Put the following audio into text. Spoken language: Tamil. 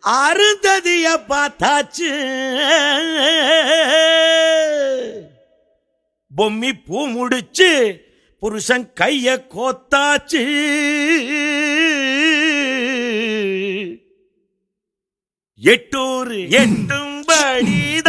அருந்ததிய பார்த்தாச்சு, பொம்மி பூ முடிச்சு புருஷன் கைய கோத்தாச்சு. எட்டூர் எட்டும்படி